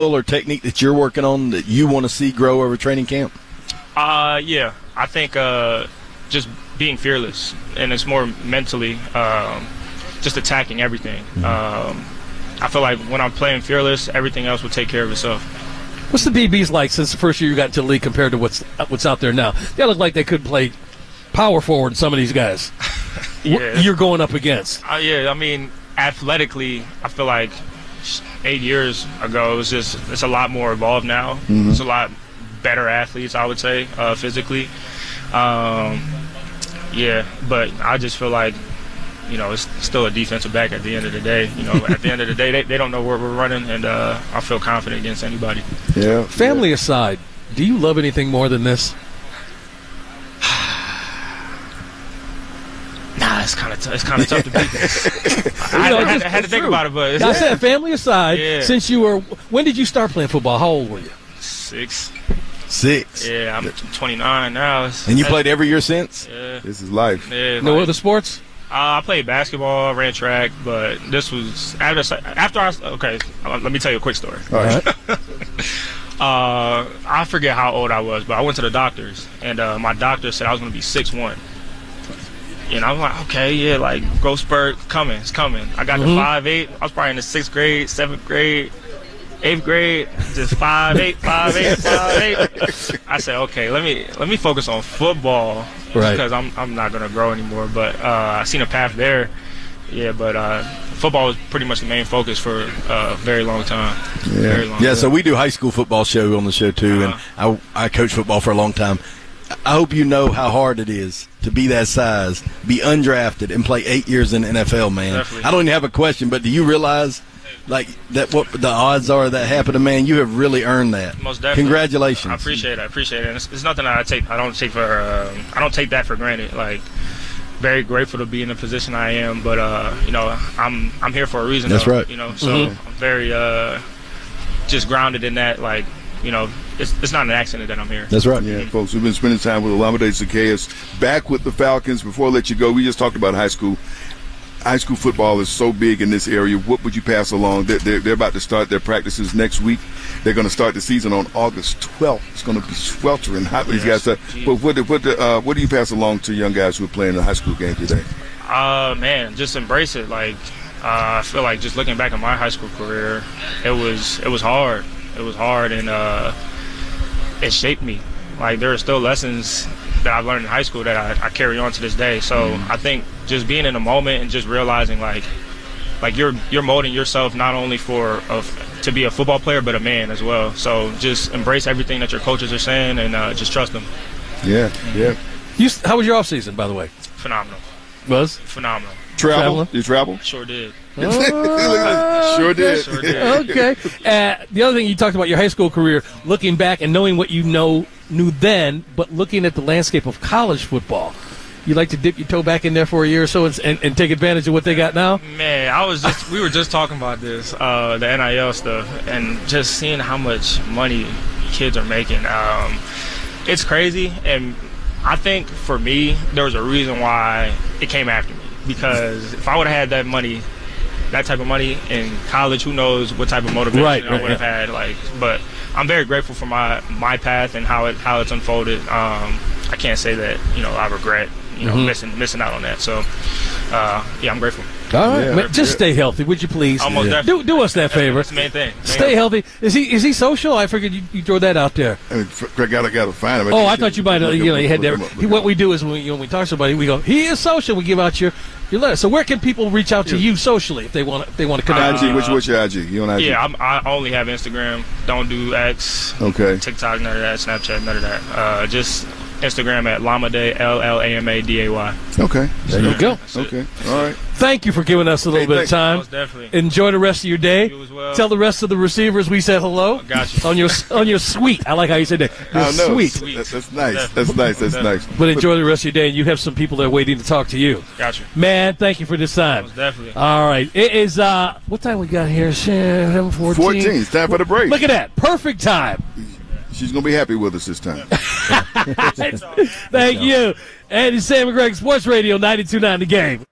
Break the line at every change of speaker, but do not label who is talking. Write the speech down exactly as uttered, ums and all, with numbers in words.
or technique that you're working on that you want to see grow over training camp?
Uh, yeah, I think uh, just being fearless, and it's more mentally, um, just attacking everything. Mm-hmm. Um, I feel like when I'm playing fearless, everything else will take care of itself.
What's the D Bs like since the first year you got into the league compared to what's what's out there now? They look like they could play power forward, some of these guys.
Yeah.
You're going up against.
Uh, yeah, I mean, athletically, I feel like eight years ago, it was just, it's a lot more evolved now. Mm-hmm. It's a lot better athletes, I would say, uh, physically. Um, yeah, but I just feel like, you know, it's still a defensive back at the end of the day. You know, at the end of the day, they, they don't know where we're running, and uh, I feel confident against anybody.
Yeah.
Family
yeah.
aside, do you love anything more than this?
Nah, it's kind of t- it's kind of tough to beat this. I,
You know,
I, had,
just-
I had to
it's
think
true.
about it, but it's
I said family aside,
Yeah.
since you were – when did you start playing football? How old were you?
six.
Six.
Yeah, I'm twenty-nine now. It's,
And you
that's-
played every year since?
Yeah.
This is life.
yeah
No
like-
other sports?
Uh, I played basketball, ran track, but this was after. After I okay, let me tell you a quick story.
All right.
Uh, I forget how old I was, but I went to the doctors, and uh, my doctor said I was going to be six one. And I was like, okay, yeah, like growth spurt coming, it's coming. I got
Mhm.
to five eight. I was probably in the sixth grade, seventh grade, eighth grade, just five eight, five eight, five eight. I said, okay, let me let me focus on football,
Right.
because I'm I'm not gonna grow anymore. But uh, I seen a path there, yeah. But uh, football was pretty much the main focus for uh, a very long time.
Yeah.
Very long.
Yeah, so we do high school football show on the show too, and I, I coach football for a long time. I hope you know how hard it is to be that size, be undrafted, and play eight years in the N F L, man.
Definitely.
I don't even have a question, but do you realize, like, that what the odds are that happening, man? You have really earned that.
Most definitely.
Congratulations.
I appreciate it. I appreciate it. And it's, it's nothing that I take. I don't take for. Um, I don't take that for granted. Like, very grateful to be in the position I am. But uh, you know, I'm I'm here for a reason.
That's
though,
right.
You know, so
Mhm.
I'm very uh, just grounded in that. Like, you know, it's it's not an accident that I'm here.
That's right.
Yeah, folks, we've been spending time with Olamide Zaccheaus. Back with the Falcons. Before I let you go, we just talked about high school. High school football is so big in this area. What would you pass along? They're, they're, they're about to start their practices next week. They're going to start the season on August twelfth. It's going to be sweltering hot with these guys.
Yes,
So, but what, what, uh, what do you pass along to young guys who are playing the high school game today?
Uh, man, just embrace it. Like, uh, I feel like just looking back at my high school career, it was it was hard. It was hard, and uh, it shaped me. Like, there are still lessons that I've learned in high school that I, I carry on to this day. So I think just being in the moment and just realizing, like, like you're you're molding yourself not only for a, to be a football player, but a man as well. So just embrace everything that your coaches are saying, and uh, just trust them.
Yeah, yeah.
You, how was your off season, by the way?
Phenomenal,
Was?
phenomenal.
Travel?
Traveling?
You travel?
Sure did.
Sure did.
Sure did.
Okay. Uh, the other thing you talked about your high school career, looking back and knowing what you know knew then, but looking at the landscape of college football. You like to dip your toe back in there for a year or so and, and, and take advantage of what they got now?
Man, I was just we were just talking about this, uh, the N I L stuff, and just seeing how much money kids are making. Um, it's crazy, and I think for me, there was a reason why it came after me. Because if I would have had that money, that type of money in college, who knows what type of motivation
Right,
I
right,
would have
yeah.
had. Like, but I'm very grateful for my my path and how it how it's unfolded. Um, I can't say that you know I regret you know
Mhm.
missing missing out on that. So uh, yeah, I'm grateful.
All right.
Yeah.
Man, just stay healthy, would you please?
Almost
do,
definitely.
do us that favor.
That's the main thing. Main
Stay
thing.
healthy. Is he is he social? I figured you, you throw that out there.
I mean, I gotta, gotta find him.
Oh, I thought you might have, you know, you had
Look
that.
him up, look
He,
him
what
up.
we do is when we, when we talk to somebody, we go, he is social. We give out your, your letter. So where can people reach out to you socially if they want if they want to connect?
I G, what's, what's your I G? You on I G?
Yeah, I'm, I only have Instagram. Don't do X,
Okay.
TikTok, none of that. Snapchat, none of that. Uh, just Instagram at Lamade, L L A M A D A Y.
Okay.
There you go.
That's it.
Okay. All right.
Thank you for giving us a little
Hey,
bit of
thanks.
time.
Most definitely.
Enjoy the rest of your day.
You as well.
Tell the rest of the receivers we said hello.
Got you.
On your on your suite. I like how you said that. Your
I know.
suite.
Sweet.
That's, that's nice.
Definitely.
That's nice. That's
Definitely.
nice.
But enjoy the rest of your day, and you have some people that are waiting to talk to you.
Got you.
Man, thank you for this time.
Most definitely.
All right. It is, uh, what time we got here? seven fourteen.
fourteen. It's time for the break.
Look at that. Perfect time.
She's going to be happy with us this time.
Thank you. And it's Sam McGregor, Sports Radio ninety-two point nine The Game.